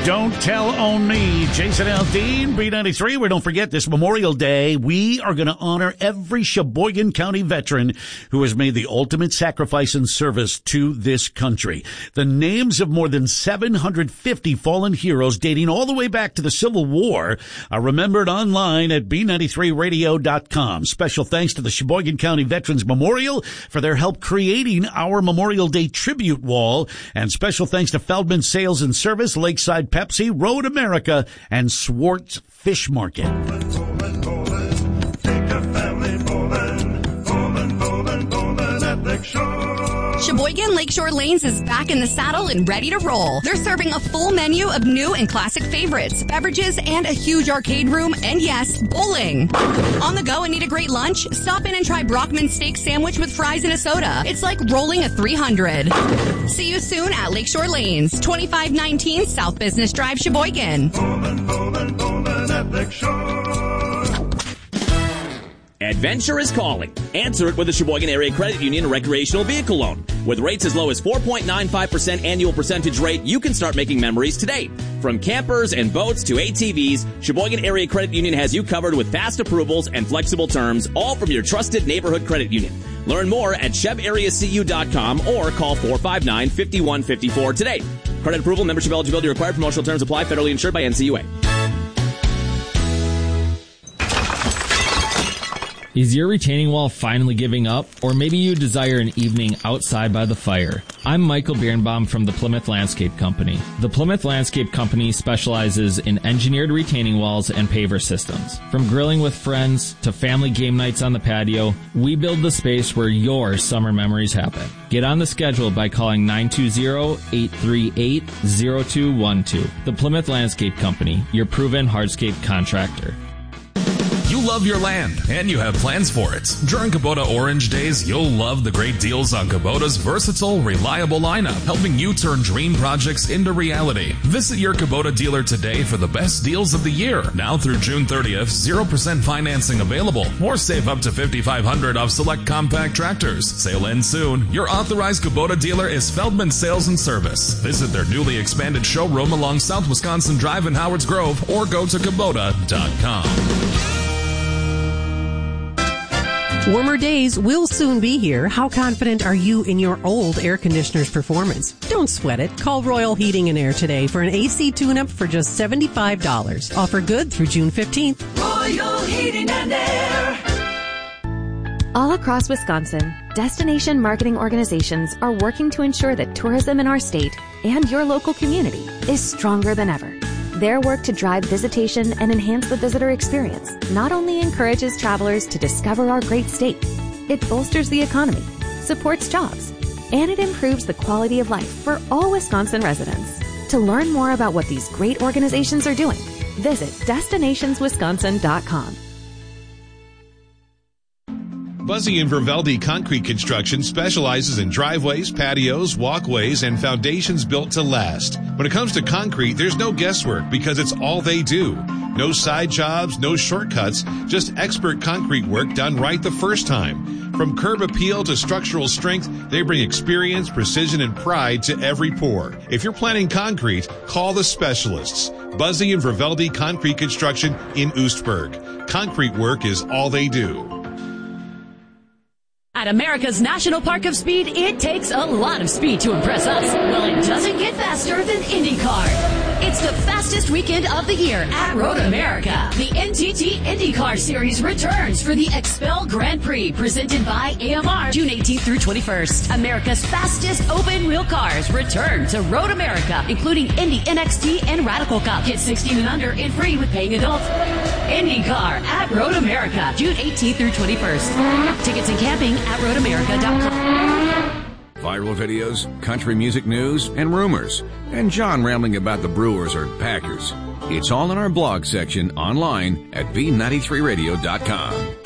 Don't Tell On Me. Jason Aldean, B93. We don't forget this Memorial Day, we are going to honor every Sheboygan County veteran who has made the ultimate sacrifice and service to this country. The names of more than 750 fallen heroes dating all the way back to the Civil War are remembered online at B93radio.com. Special thanks to the Sheboygan County Veterans Memorial for their help creating our Memorial Day tribute wall. And special thanks to Feldman Sales and Service, Lakeside Pepsi, Road America, and Swartz Fish Market. Sheboygan Lakeshore Lanes is back in the saddle and ready to roll. They're serving a full menu of new and classic favorites, beverages, and a huge arcade room, and yes, bowling. On the go and need a great lunch? Stop in and try Brockman's Steak Sandwich with fries and a soda. It's like rolling a 300. See you soon at Lakeshore Lanes, 2519 South Business Drive, Sheboygan. Bowling at Lakeshore. Adventure is calling. Answer it with the Sheboygan Area Credit Union Recreational Vehicle Loan. With rates as low as 4.95% annual percentage rate, you can start making memories today. From campers and boats to ATVs, Sheboygan Area Credit Union has you covered with fast approvals and flexible terms, all from your trusted neighborhood credit union. Learn more at chebareacu.com or call 459-5154 today. Credit approval, membership eligibility required. Promotional terms apply. Federally insured by NCUA. Is your retaining wall finally giving up? Or maybe you desire an evening outside by the fire? I'm Michael Birnbaum from the Plymouth Landscape Company. The Plymouth Landscape Company specializes in engineered retaining walls and paver systems. From grilling with friends to family game nights on the patio, we build the space where your summer memories happen. Get on the schedule by calling 920-838-0212. The Plymouth Landscape Company, your proven hardscape contractor. You love your land, and you have plans for it. During Kubota Orange Days, you'll love the great deals on Kubota's versatile, reliable lineup, helping you turn dream projects into reality. Visit your Kubota dealer today for the best deals of the year. Now through June 30th, 0% financing available, or save up to $5,500 off select compact tractors. Sale ends soon. Your authorized Kubota dealer is Feldman Sales and Service. Visit their newly expanded showroom along South Wisconsin Drive in Howards Grove, or go to Kubota.com. Warmer days will soon be here. How confident are you in your old air conditioner's performance? Don't sweat it. Call Royal Heating and Air today for an AC tune-up for just $75. Offer good through June 15th. Royal Heating and Air. All across Wisconsin, destination marketing organizations are working to ensure that tourism in our state and your local community is stronger than ever. Their work to drive visitation and enhance the visitor experience not only encourages travelers to discover our great state, it bolsters the economy, supports jobs, and it improves the quality of life for all Wisconsin residents. To learn more about what these great organizations are doing, visit destinationswisconsin.com. Buzzy and Vervelde Concrete Construction specializes in driveways, patios, walkways, and foundations built to last. When it comes to concrete, there's no guesswork because it's all they do. No side jobs, no shortcuts, just expert concrete work done right the first time. From curb appeal to structural strength, they bring experience, precision, and pride to every pour. If you're planning concrete, call the specialists. Buzzy and Vervelde Concrete Construction in Oostburg. Concrete work is all they do. At America's National Park of Speed, it takes a lot of speed to impress us. Well, it doesn't get faster than IndyCar. It's the fastest weekend of the year at Road America. The NTT IndyCar Series returns for the Expel Grand Prix, presented by AMR, June 18th through 21st. America's fastest open-wheel cars return to Road America, including Indy NXT and Radical Cup. Get 16 and under and free with paying adults. IndyCar at Road America, June 18th through 21st. Tickets and camping at roadamerica.com. Viral videos, country music news, and rumors. And John rambling about the Brewers or Packers. It's all in our blog section online at B93radio.com.